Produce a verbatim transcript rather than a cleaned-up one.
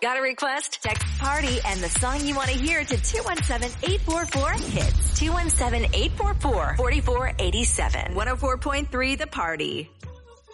Got a request? Text PARTY and the song you want to hear to two one seven, eight four four, hits. two one seven, eight four four, four four eight seven. one oh four point three The Party.